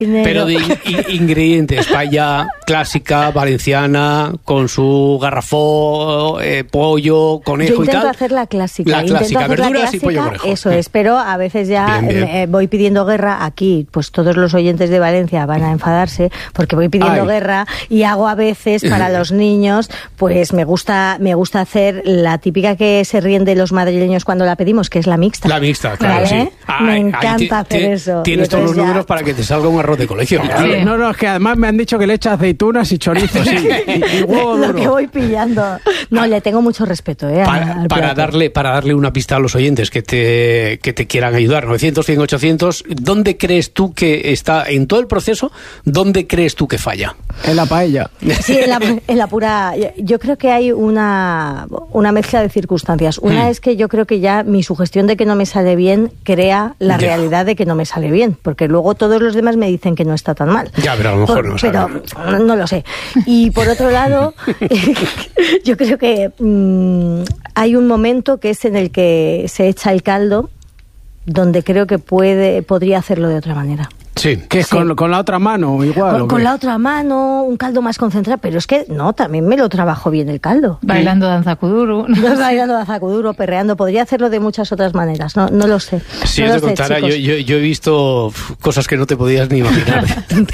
Pero de ingredientes, paella clásica, valenciana, con su garrafón, pollo, conejo y tal. Yo intento hacer la clásica. Verduras y pollo conejo. Eso es, pero a veces ya bien. Voy pidiendo guerra. Aquí, pues todos los oyentes de Valencia van a enfadarse porque voy pidiendo guerra y hago a veces para los niños, pues me gusta hacer la típica que se ríen de los madrileños cuando la pedimos, que es la mixta. La mixta, claro, ¿vale? sí. Me encanta hacer eso. Tienes todos los números para que te salga un arroz de colegio. Claro. Sí. No, es que además me han dicho que le echa aceitunas y chorizo, sí, y huevo duro. Lo que voy pillando. No, le tengo mucho respeto, para darle una pista a los oyentes que te quieran ayudar. 900, 100, 800. ¿Dónde crees tú que está, en todo el proceso, dónde crees tú que falla? En la paella. Sí, en la pura... Yo creo que hay una mezcla de circunstancias. Una es que yo creo que ya mi sugestión de que no me sale bien crea la realidad de que no me sale bien, porque luego todos los demás me dicen que no está tan mal. Ya, pero a lo mejor no sabe. Pero no lo sé. Y por otro lado, yo creo que hay un momento que es en el que se echa el caldo, donde creo que podría hacerlo de otra manera. Sí. Que es con la otra mano, igual. Con la otra mano, un caldo más concentrado, pero es que no, también me lo trabajo bien el caldo. Bailando danza kuduro. Bailando danza kuduro, perreando. Podría hacerlo de muchas otras maneras, no lo sé. Si yo te contara, yo he visto cosas que no te podías ni imaginar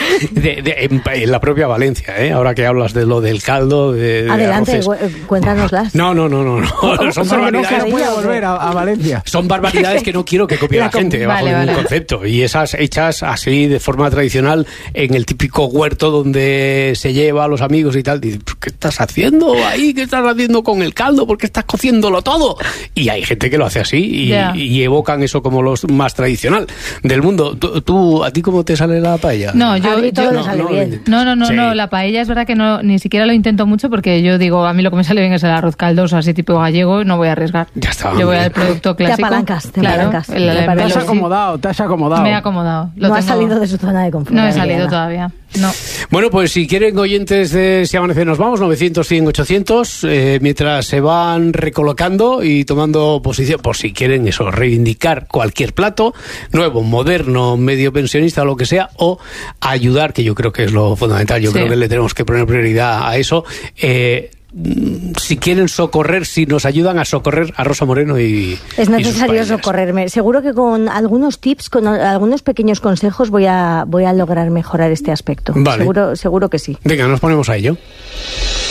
en la propia Valencia, ahora que hablas de lo del caldo. Adelante, cuéntanoslas. No. Son barbaridades. No puede volver a Valencia. Son barbaridades que no quiero que copie la gente bajo ningún concepto. Y esas hechas así de forma tradicional en el típico huerto donde se lleva a los amigos y tal. Dices, ¿qué estás haciendo ahí? ¿Qué estás haciendo con el caldo? ¿Por qué estás cociéndolo todo? Y hay gente que lo hace así y evocan eso como lo más tradicional del mundo. ¿Tú a ti cómo te sale la paella? No, yo No, la paella es verdad que ni siquiera lo intento mucho porque yo digo, a mí lo que me sale bien es el arroz caldoso, así tipo gallego, no voy a arriesgar. Ya está. Yo voy al producto clásico. Te apalancas. Te has acomodado. Me he acomodado. No has salido de su zona de confort. No he salido todavía, no. Bueno, pues si quieren oyentes de Si Amanece Nos Vamos, 900, 100, 800, mientras se van recolocando y tomando posición, por si quieren eso, reivindicar cualquier plato, nuevo, moderno, medio pensionista, lo que sea, o ayudar, que yo creo que es lo fundamental, yo creo que le tenemos que poner prioridad a eso. Si quieren socorrer, si nos ayudan a socorrer a Rosa Moreno y es necesario socorrerme. Seguro que con algunos tips, con algunos pequeños consejos voy a lograr mejorar este aspecto. Vale. Seguro que sí. Venga, nos ponemos a ello.